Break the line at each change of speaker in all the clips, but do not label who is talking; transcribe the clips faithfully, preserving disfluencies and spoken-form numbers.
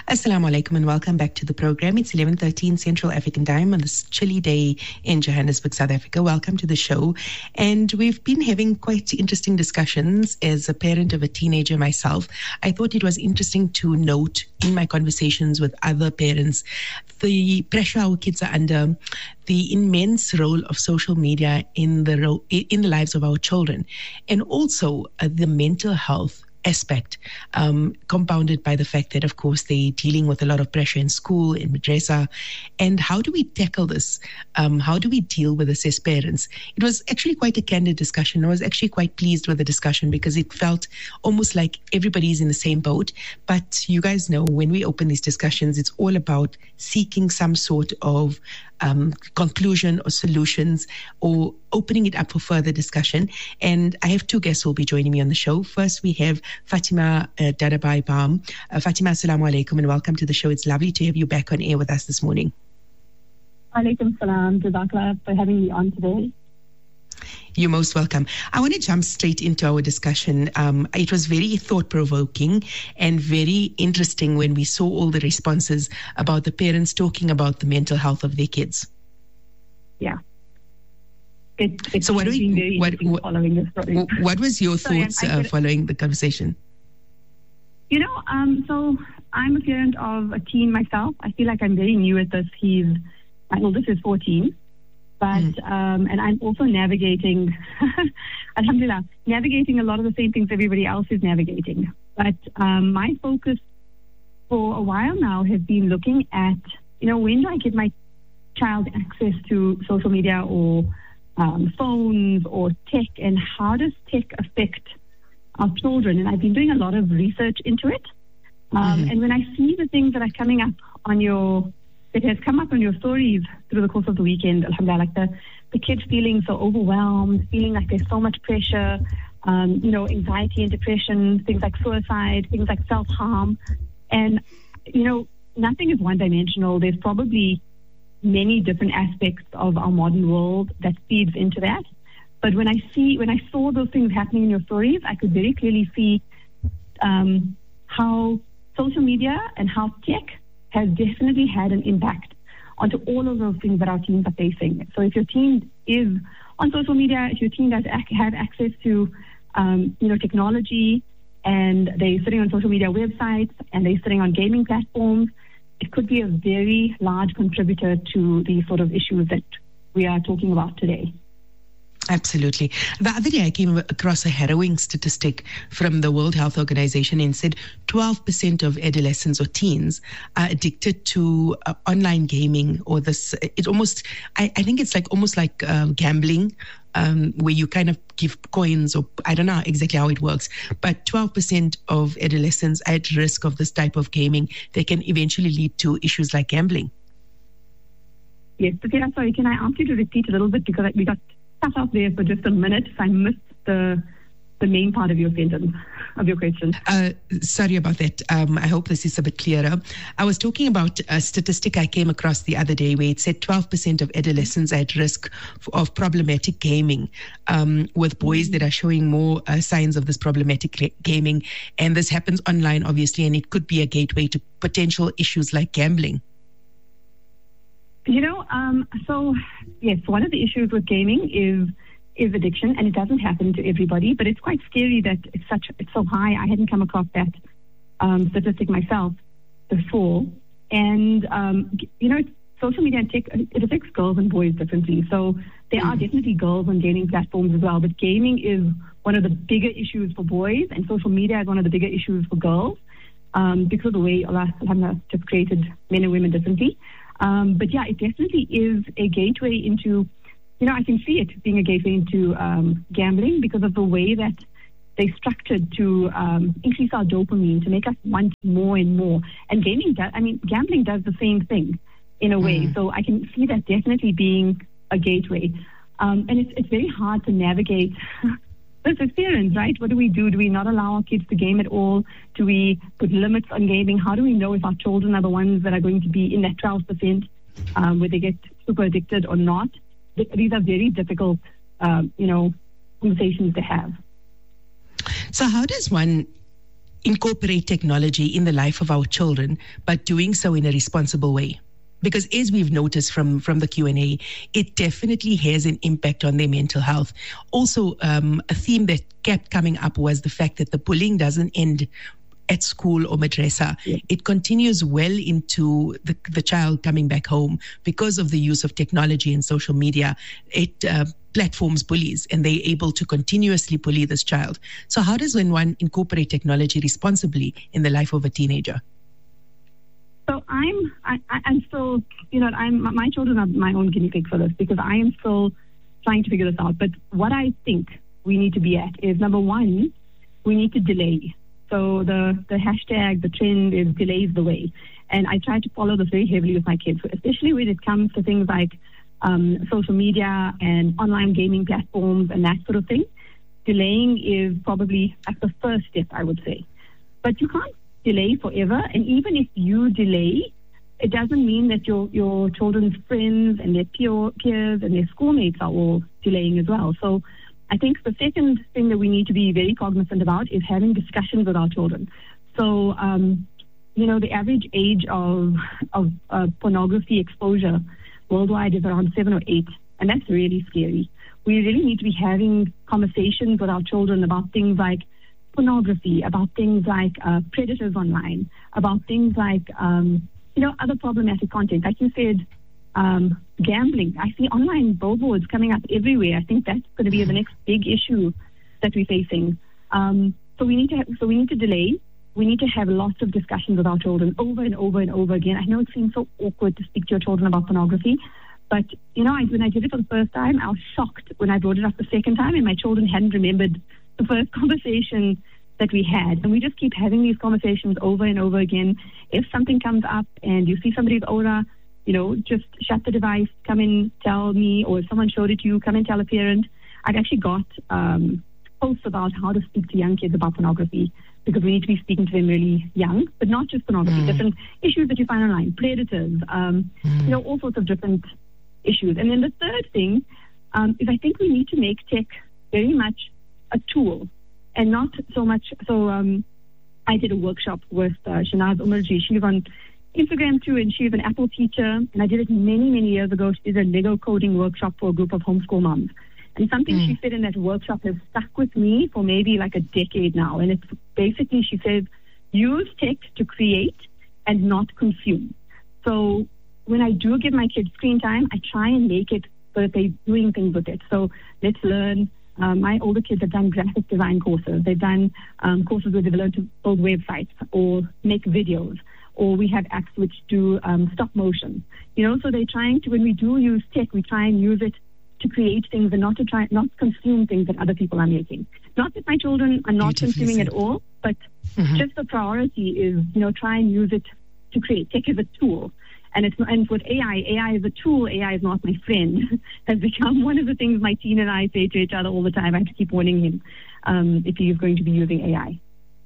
Assalamu alaikum and welcome back to the program. It's eleven thirteen Central African Time on this chilly day in Johannesburg, South Africa. Welcome to the show. And we've been having quite interesting discussions. As a parent of a teenager myself, I thought it was interesting to note in my conversations with other parents the pressure our kids are under, the immense role of social media in the ro- in the lives of our children, and also uh, the mental health aspect, um, compounded by the fact that, of course, they're dealing with a lot of pressure in school, in madrasa. And how do we tackle this? Um, how do we deal with this as parents? It was actually quite a candid discussion. I was actually quite pleased with the discussion because it felt almost like everybody's in the same boat. But you guys know when we open these discussions, it's all about seeking some sort of Um, conclusion or solutions, or opening it up for further discussion. And I have two guests who will be joining me on the show. First, we have Fatima uh, Dadabai Baum. Uh, Fatima, assalamu alaikum and welcome to the show. It's lovely to have you back on air with us this morning.
Alaikum salam. Jazakallah for having me on today.
You're most welcome. I want to jump straight into our discussion. Um, it was very thought-provoking and very interesting when we saw all the responses about the parents talking about the mental health of their kids.
Yeah. It, it's
so what, do we,
very
what,
what, following this story.
what was your
Sorry,
thoughts
I, I
uh, following the conversation?
You know, um, so I'm a parent of a teen myself. I feel like I'm very new at this. He's, my oldest is fourteen. But, mm. um, and I'm also navigating, alhamdulillah, navigating a lot of the same things everybody else is navigating. But um, my focus for a while now has been looking at, you know, when do I give my child access to social media or um, phones or tech, and how does tech affect our children? And I've been doing a lot of research into it. Um, mm-hmm. And when I see the things that are coming up on your that has come up on your stories through the course of the weekend, alhamdulillah, like the, the kids feeling so overwhelmed, feeling like there's so much pressure, um, you know, anxiety and depression, things like suicide, things like self-harm. And, you know, nothing is one-dimensional. There's probably many different aspects of our modern world that feeds into that. But when I see, when I saw those things happening in your stories, I could very clearly see um, how social media and how tech has definitely had an impact onto all of those things that our teens are facing. So if your teen is on social media, if your teen does ac- have access to, um, you know, technology, and they're sitting on social media websites, and they're sitting on gaming platforms, it could be a very large contributor to the sort of issues that we are talking about today.
Absolutely. The other day I came across a harrowing statistic from the World Health Organization and said twelve percent of adolescents or teens are addicted to uh, online gaming, or this, it almost, I, I think it's like almost like um, gambling, um, where you kind of give coins, or I don't know exactly how it works, but twelve percent of adolescents are at risk of this type of gaming. They can eventually lead to issues like gambling.
Yes, but yeah, sorry, can I ask you to repeat a little bit, because we got cut out there for just a minute, so I missed the the main part of your sentence, of your question.
Uh, sorry about that. Um, I hope this is a bit clearer. I was talking about a statistic I came across the other day where it said twelve percent of adolescents are at risk of problematic gaming, um, with boys that are showing more uh, signs of this problematic gaming. And this happens online, obviously, and it could be a gateway to potential issues like gambling.
You know, um, so, yes, one of the issues with gaming is is addiction, and it doesn't happen to everybody, but it's quite scary that it's such it's so high. I hadn't come across that um, statistic myself before. And, um, you know, social media and tech, it affects girls and boys differently. So there are definitely girls on gaming platforms as well, but gaming is one of the bigger issues for boys, and social media is one of the bigger issues for girls, um, because of the way Allah has just created men and women differently. Um, but yeah, it definitely is a gateway into, you know, I can see it being a gateway into um, gambling, because of the way that they're structured to um, increase our dopamine, to make us want more and more. And gaming does, I mean, gambling does the same thing in a way. Mm. So I can see that definitely being a gateway. Um, and it's, it's very hard to navigate this experience, right? What do we do? Do we not allow our kids to game at all? Do we put limits on gaming? How do we know if our children are the ones that are going to be in that twelve percent um, where they get super addicted or not? These are very difficult, um, you know, conversations to have.
So how does one incorporate technology in the life of our children, but doing so in a responsible way? Because as we've noticed from, from the Q and A, it definitely has an impact on their mental health. Also, um, a theme that kept coming up was the fact that the bullying doesn't end at school or madrasa. Yeah. It continues well into the, the child coming back home because of the use of technology and social media. It uh, platforms bullies, and they're able to continuously bully this child. So how does one incorporate technology responsibly in the life of a teenager?
So I'm, I, I'm still, you know, I'm, my children are my own guinea pig for this, because I am still trying to figure this out. But what I think we need to be at is, number one, we need to delay. So the, the hashtag, the trend is delays the way. And I try to follow this very heavily with my kids, especially when it comes to things like um, social media and online gaming platforms and that sort of thing. Delaying is probably at the first step, I would say. But you can't delay forever, and even if you delay, it doesn't mean that your your children's friends and their peer, peers and their schoolmates are all delaying as well. So I think the second thing that we need to be very cognizant about is having discussions with our children. So um, you know, the average age of of uh, pornography exposure worldwide is around seven or eight, and that's really scary. We really need to be having conversations with our children about things like pornography, about things like uh, predators online, about things like, um, you know, other problematic content. Like you said, um, gambling. I see online billboards coming up everywhere. I think that's going to be the next big issue that we're facing. Um, so we need to have, so we need to delay. We need to have lots of discussions with our children over and over and over again. I know it seems so awkward to speak to your children about pornography, but, you know, I, when I did it for the first time, I was shocked when I brought it up the second time, and my children hadn't remembered the first conversation that we had. And we just keep having these conversations over and over again. If something comes up and you see somebody's aura, you know, just shut the device, come and tell me, or if someone showed it to you, come and tell a parent. I've actually got um, posts about how to speak to young kids about pornography, because we need to be speaking to them really young, but not just pornography, mm. different issues that you find online, predators, um, mm. you know, all sorts of different issues. And then the third thing um, is I think we need to make tech very much a tool, and not so much. So um, I did a workshop with uh, Shanaz Umarji. She's on Instagram too, and she's an Apple teacher. And I did it many, many years ago. She did a Lego coding workshop for a group of homeschool moms. And something mm. she said in that workshop has stuck with me for maybe like a decade now. And it's basically, she says, use tech to create and not consume. So when I do give my kids screen time, I try and make it so that they're doing things with it. So let's learn. Um, my older kids have done graphic design courses. They've done um, courses where they've learned to build websites or make videos. Or we have apps which do um, stop motion. You know, so they're trying to, when we do use tech, we try and use it to create things and not to try, not consume things that other people are making. Not that my children are not consuming at all, but mm-hmm. just the priority is, you know, try and use it to create. Tech is a tool. And it's and with A I, A I is a tool, A I is not my friend, has become one of the things my teen and I say to each other all the time. I have to keep warning him um, if he is going to be using A I.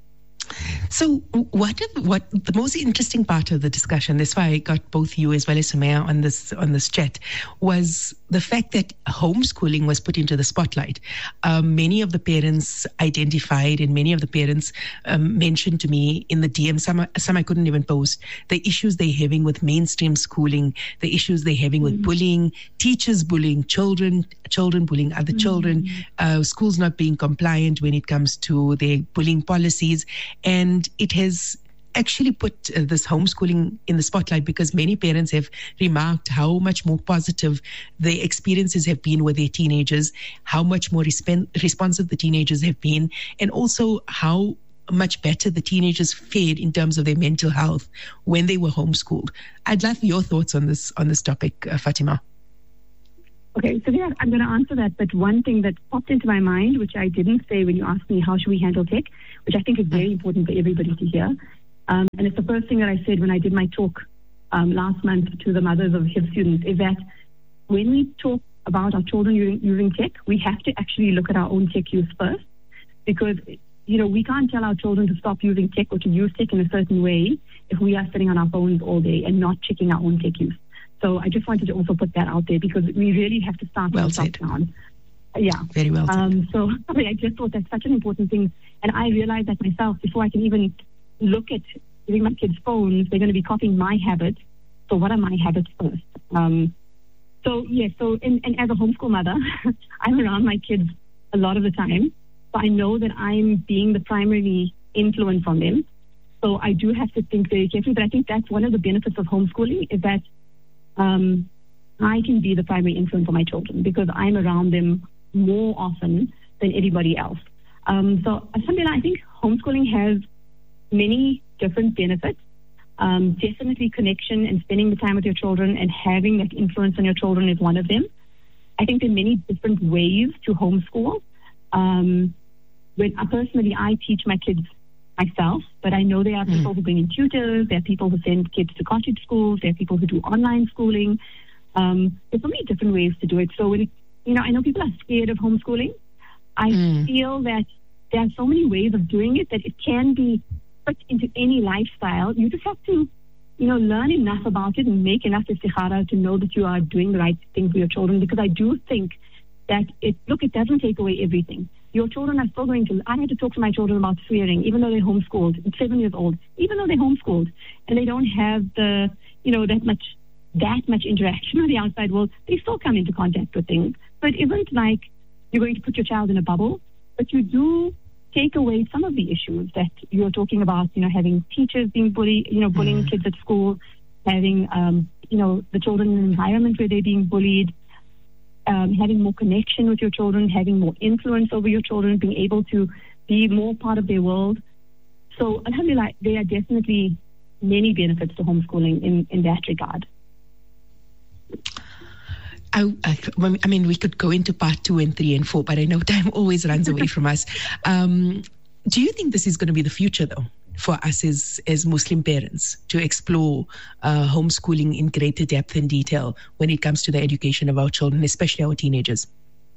So what what the most interesting part of the discussion, that's why I got both you as well as Sumaya on this on this chat, was the fact that homeschooling was put into the spotlight. Um, many of the parents identified, and many of the parents um, mentioned to me in the D M, some, some I couldn't even post, the issues they're having with mainstream schooling, the issues they're having with mm-hmm. bullying, teachers bullying children, children bullying other mm-hmm. children, uh, schools not being compliant when it comes to their bullying policies. And it has actually put uh, this homeschooling in the spotlight, because many parents have remarked how much more positive the experiences have been with their teenagers, how much more resp- responsive the teenagers have been, and also how much better the teenagers fared in terms of their mental health when they were homeschooled. I'd love your thoughts on this on this topic, uh, Fatima.
Okay, so yeah, I'm going to answer that. But one thing that popped into my mind, which I didn't say when you asked me how should we handle tech, which I think is very important for everybody to hear. Um, and it's the first thing that I said when I did my talk um, last month to the mothers of H I V students, is that when we talk about our children using, using tech, we have to actually look at our own tech use first. Because, you know, we can't tell our children to stop using tech or to use tech in a certain way if we are sitting on our phones all day and not checking our own tech use. So I just wanted to also put that out there, because we really have to start
well
from the top down. Yeah.
Very well said.
Um, so I just thought that's such an important thing. And I realized that myself before I can even look at giving my kids phones, they're going to be copying my habits. So what are my habits first? Um, so, yes, yeah, so in, and as a homeschool mother, I'm around my kids a lot of the time. So I know that I'm being the primary influence on them. So I do have to think very carefully. But I think that's one of the benefits of homeschooling is that um, I can be the primary influence on my children because I'm around them more often than anybody else. Um, so alhamdulillah, I think homeschooling has many different benefits. Um, definitely connection and spending the time with your children and having that influence on your children is one of them. I think there are many different ways to homeschool. Um, when I personally, I teach my kids myself, but I know there are people mm. who bring in tutors, there are people who send kids to cottage schools, there are people who do online schooling. Um, there's so many different ways to do it. So when it, you know, I know people are scared of homeschooling. I mm. feel that there are so many ways of doing it that it can be put into any lifestyle. You just have to, you know, learn enough about it and make enough istikhara to know that you are doing the right thing for your children. Because I do think that it, look, it doesn't take away everything. Your children are still going to, I had to talk to my children about swearing, even though they're homeschooled, it's seven years old, even though they're homeschooled and they don't have the, you know, that much, that much interaction with the outside world, they still come into contact with things. So it isn't like you're going to put your child in a bubble, but you do take away some of the issues that you're talking about, you know, having teachers being bullied, you know, bullying mm. kids at school, having, um, you know, the children in an environment where they're being bullied, um, having more connection with your children, having more influence over your children, being able to be more part of their world. So, alhamdulillah, there are definitely many benefits to homeschooling in, in that regard.
I, I, I mean, we could go into part two and three and four, but I know time always runs away from us. Um, do you think this is going to be the future, though, for us as, as Muslim parents to explore uh, homeschooling in greater depth and detail when it comes to the education of our children, especially our teenagers?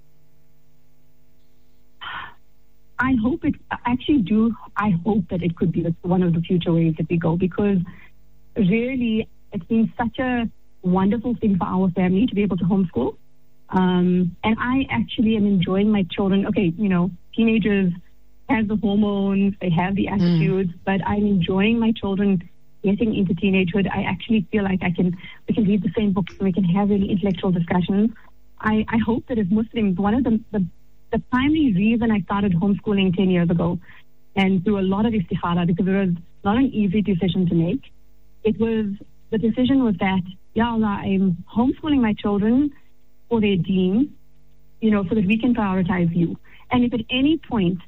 I hope it, I actually do, I hope that it could be the, one of the future ways that we go, because really it's been such a wonderful thing for our family to be able to homeschool. Um, and I actually am enjoying my children. Okay, you know, teenagers have the hormones, they have the attitudes, mm. but I'm enjoying my children getting into teenagehood. I actually feel like I can, we can read the same books and we can have really intellectual discussions. I, I hope that as Muslims, one of the, the, the primary reason I started homeschooling ten years ago, and through a lot of istikhara, because it was not an easy decision to make, it was, the decision was that, Ya Allah, I'm homeschooling my children for their deen, you know, so that we can prioritize you. And if at any point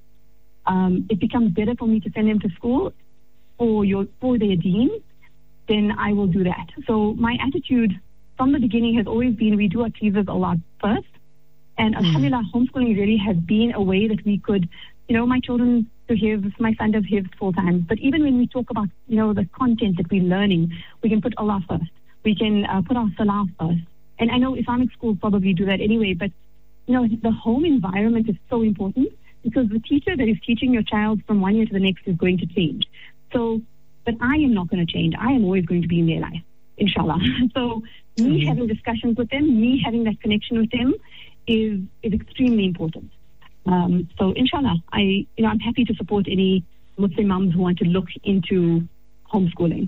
um, it becomes better for me to send them to school for your for their deen, then I will do that. So my attitude from the beginning has always been, we do our teasers a lot first. And mm. alhamdulillah, homeschooling really has been a way that we could, you know, my children do hifz, my son does hifz full time. But even when we talk about, you know, the content that we're learning, we can put Allah first. We can uh, put our salah first. And I know Islamic schools probably do that anyway, but, you know, the home environment is so important because the teacher that is teaching your child from one year to the next is going to change. So, but I am not going to change. I am always going to be in their life, inshallah. So me mm-hmm. having discussions with them, me having that connection with them is, is extremely important. Um, so inshallah, I, you know, I'm happy to support any Muslim moms who want to look into homeschooling.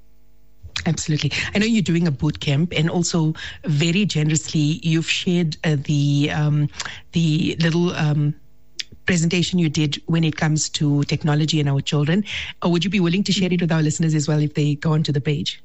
Absolutely. I know you're doing a boot camp, and also very generously you've shared uh, the um, the little um, presentation you did when it comes to technology and our children. Or would you be willing to share it with our listeners as well if they go onto the page?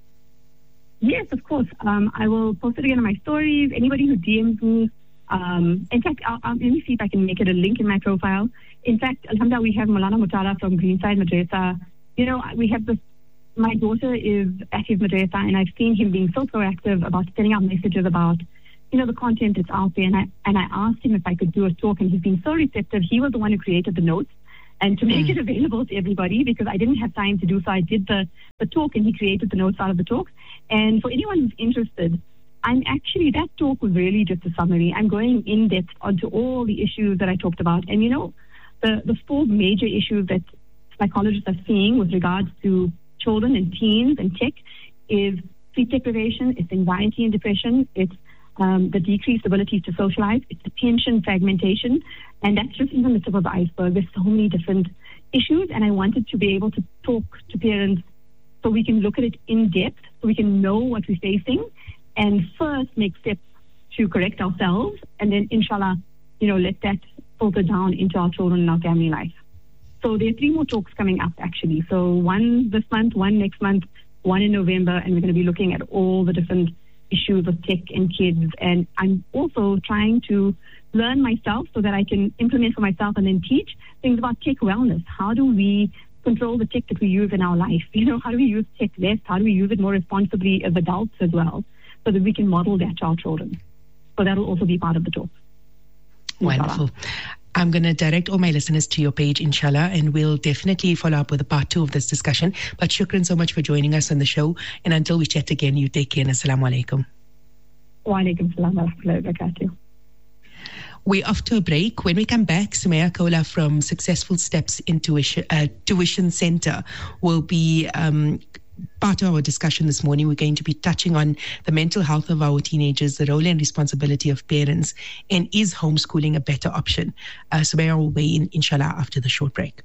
Yes, of course. Um, I will post it again on my stories. Anybody who D Ms me, um, in fact, I'll, I'll, let me see if I can make it a link in my profile. In fact, alhamdulillah, we have Maulana Mutala from Greenside Madrasa. You know, we have this. My daughter is at his madrasa, and I've seen him being so proactive about sending out messages about, you know, the content that's out there. And I and I asked him if I could do a talk, and he's been so receptive. He was the one who created the notes and to make mm. it available to everybody, because I didn't have time to do so. I did the, the talk, and he created the notes out of the talk. And for anyone who's interested, I'm actually, that talk was really just a summary. I'm going in depth onto all the issues that I talked about. And, you know, the, the four major issues that psychologists are seeing with regards to children and teens and tech is sleep deprivation, it's anxiety and depression, it's um, the decreased ability to socialize, it's attention fragmentation, and that's just even the tip of the iceberg. There's so many different issues, and I wanted to be able to talk to parents so we can look at it in depth, so we can know what we're facing, and first make steps to correct ourselves, and then inshallah, you know, let that filter down into our children and our family life. So there are three more talks coming up, actually. So one this month, one next month, one in November, and we're going to be looking at all the different issues of tech and kids. And I'm also trying to learn myself so that I can implement for myself and then teach things about tech wellness. How do we control the tech that we use in our life? You know, how do we use tech less? How do we use it more responsibly as adults as well, so that we can model that to our children? So that'll also be part of the talk.
Wonderful. I'm going to direct all my listeners to your page, inshallah, and we'll definitely follow up with a part two of this discussion. But shukran so much for joining us on the show. And until we chat again, you take care and assalamu alaikum.
Wa alaikum salam wa rahmatullahi wa barakatuh.
We're off to a break. When we come back, Sumaya Kola from Successful Steps Intuition uh, Tuition Center will be um, part of our discussion this morning. We're going to be touching on the mental health of our teenagers, the role and responsibility of parents, and is homeschooling a better option? Uh, Sumaya will weigh in, inshallah, after the short break.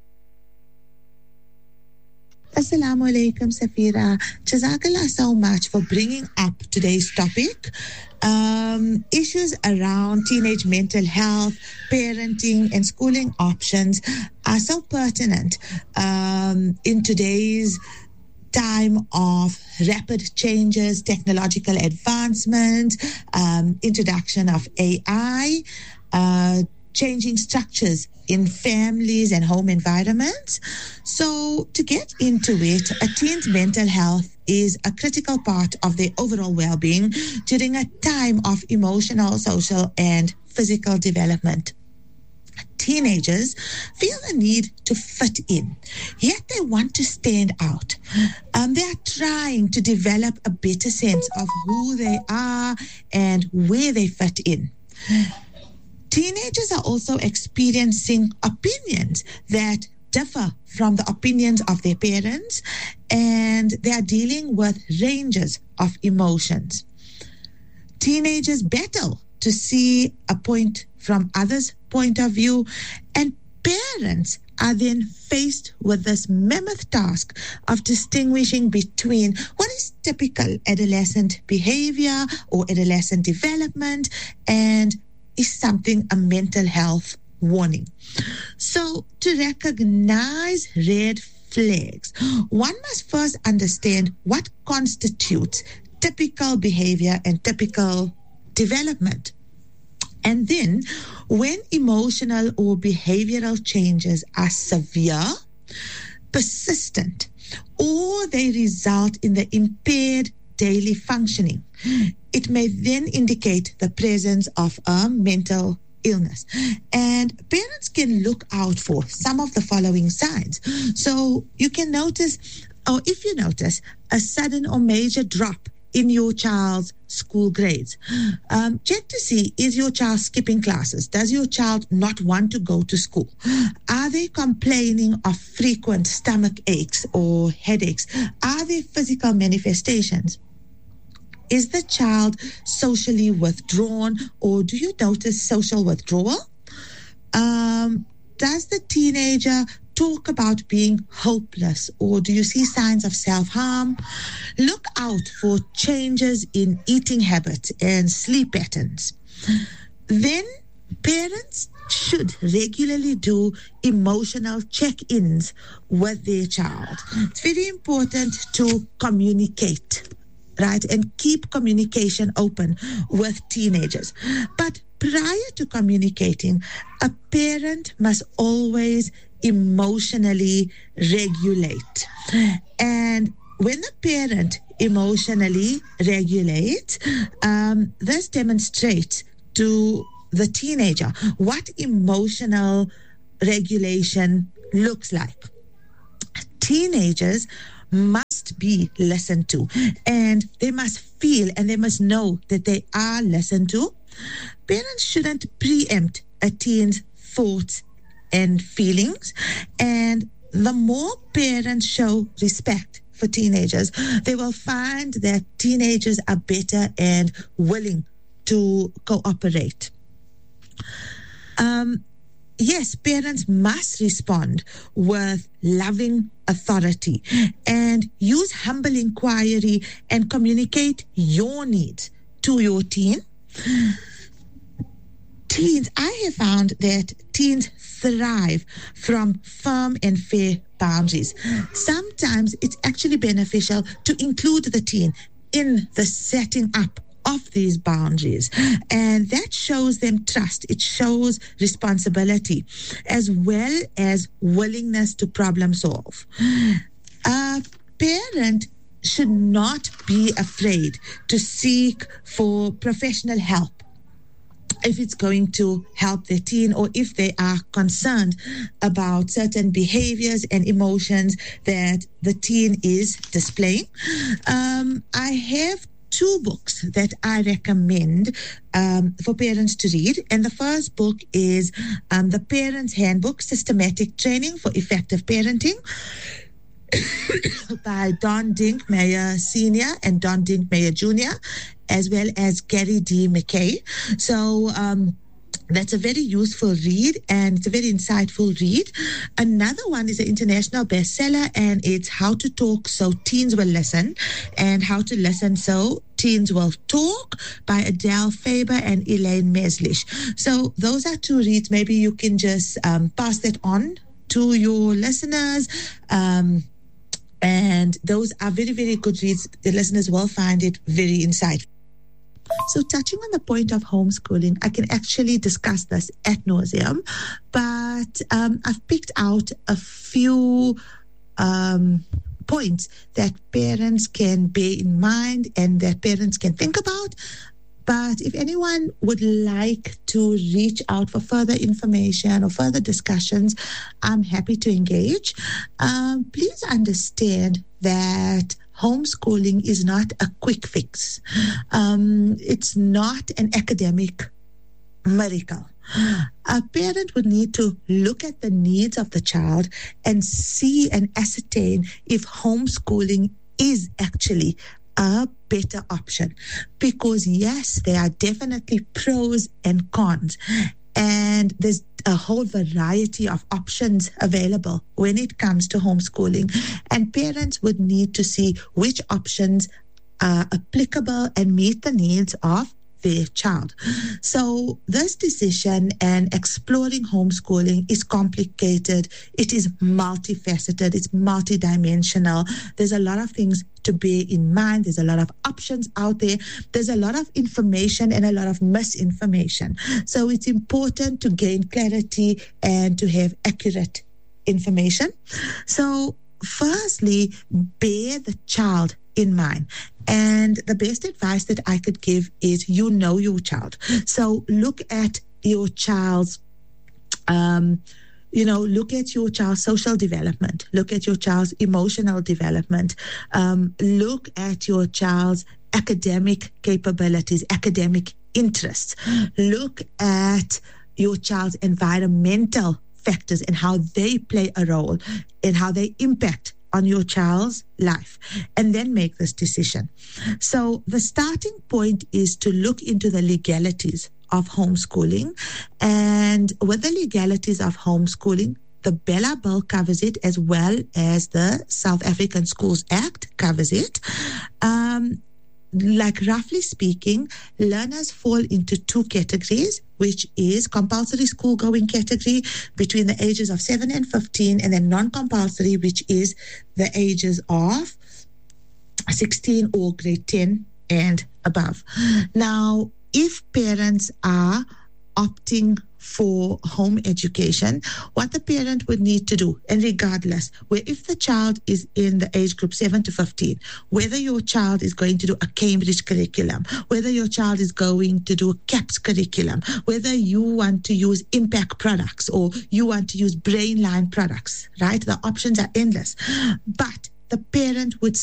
Assalamu alaikum, Safira. Jazakallah so much for bringing up today's topic. Um, issues around teenage mental health, parenting, and schooling options are so pertinent um, in today's time of rapid changes, technological advancement, um, introduction of A I, uh, changing structures in families and home environments. So to get into it, a teen's mental health is a critical part of their overall well-being during a time of emotional, social, and physical development. Teenagers feel the need to fit in, yet they want to stand out. Um, they are trying to develop a better sense of who they are and where they fit in. Teenagers are also experiencing opinions that differ from the opinions of their parents, and they are dealing with ranges of emotions. Teenagers battle to see a point from others' point of view, and parents are then faced with this mammoth task of distinguishing between what is typical adolescent behavior or adolescent development and is something a mental health warning. So to recognize red flags, one must first understand what constitutes typical behavior and typical development. And then when emotional or behavioral changes are severe, persistent, or they result in the impaired daily functioning, it may then indicate the presence of a mental illness. And parents can look out for some of the following signs. So you can notice, or if you notice, a sudden or major drop in your child's school grades. Um, check to see, is your child skipping classes? Does your child not want to go to school? Are they complaining of frequent stomach aches or headaches? Are there physical manifestations? Is the child socially withdrawn, or do you notice social withdrawal? Um, does the teenager talk about being hopeless, or do you see signs of self-harm? Look out for changes in eating habits and sleep patterns. Then parents should regularly do emotional check-ins with their child. It's very important to communicate, right, and keep communication open with teenagers. But prior to communicating, a parent must always emotionally regulate. And when the parent emotionally regulates, um, this demonstrates to the teenager what emotional regulation looks like. Teenagers must be listened to, and they must feel and they must know that they are listened to. Parents shouldn't preempt a teen's thoughts and feelings, and the more parents show respect for teenagers, they will find that teenagers are better and willing to cooperate. Um, yes, parents must respond with loving authority and use humble inquiry and communicate your needs to your teen. Teens, I have found that teens thrive from firm and fair boundaries. Sometimes it's actually beneficial to include the teen in the setting up of these boundaries, and that shows them trust. It shows responsibility as well as willingness to problem solve. A parent should not be afraid to seek for professional help if it's going to help their teen, or if they are concerned about certain behaviors and emotions that the teen is displaying. Um, I have two books that I recommend um, for parents to read. And the first book is um, The Parent's Handbook, Systematic Training for Effective Parenting by Don Dinkmeyer Senior and Don Dinkmeyer Junior, as well as Gary D. McKay. So um, that's a very useful read, and it's a very insightful read. Another one is an international bestseller, and it's How to Talk So Teens Will Listen, and How to Listen So Teens Will Talk by Adele Faber and Elaine Meslish. So those are two reads. Maybe you can just um, pass that on to your listeners. Um, and those are very, very good reads. The listeners will find it very insightful. So touching on the point of homeschooling, I can actually discuss this ad nauseum, but um, I've picked out a few um, points that parents can bear in mind and that parents can think about. But if anyone would like to reach out for further information or further discussions, I'm happy to engage. Um, please understand that homeschooling is not a quick fix. Um, it's not an academic miracle. A parent would need to look at the needs of the child and see and ascertain if homeschooling is actually a better option. Because yes, there are definitely pros and cons. And there's a whole variety of options available when it comes to homeschooling. And parents would need to see which options are applicable and meet the needs of their child. So this decision and exploring homeschooling is complicated. It is multifaceted. It's multidimensional. There's a lot of things to bear in mind. There's a lot of options out there. There's a lot of information and a lot of misinformation. So it's important to gain clarity and to have accurate information. So firstly, bear the child in mind. And the best advice that I could give is you know your child. So look at your child's, um, you know, look at your child's social development. Look at your child's emotional development. Um, look at your child's academic capabilities, academic interests. Look at your child's environmental factors and how they play a role and how they impact on your child's life, and then make this decision. So the starting point is to look into the legalities of homeschooling. And with the legalities of homeschooling, the Bella Bill covers it, as well as the South African Schools Act covers it. Um, like roughly speaking, learners fall into two categories, which is compulsory school going category between the ages of seven and fifteen, and then non-compulsory, which is the ages of sixteen or grade ten and above. Now, if parents are opting for home education, what the parent would need to do, and regardless, where if the child is in the age group seven to fifteen, whether your child is going to do a Cambridge curriculum, whether your child is going to do a CAPS curriculum, whether you want to use impact products or you want to use Brainline products, right? The options are endless. But the parent would